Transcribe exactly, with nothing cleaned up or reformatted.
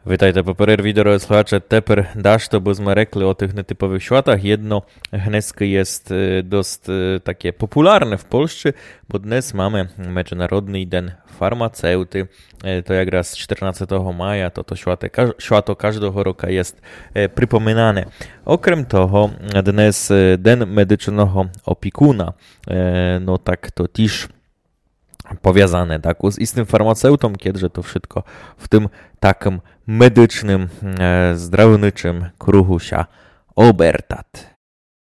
Witajte po перерві, дорогі слухачі. Тепер дашто, бо ми rekli o tych nietypowych światach. Jedno dneska jest dość takie popularne w Polsce, bo dnes mamy Międzynarodny Dzień Farmaceuty. To jak raz czternastego maja, to to święto, święto każdego roku jest przypominane. Okrem toho, dnes Dzień Medycznego Opiekuna. No tak to też powiązane tak, z istnym farmaceutą, kiedy to wszystko w tym takim medycznym, zdravniczym kruhu się obertat.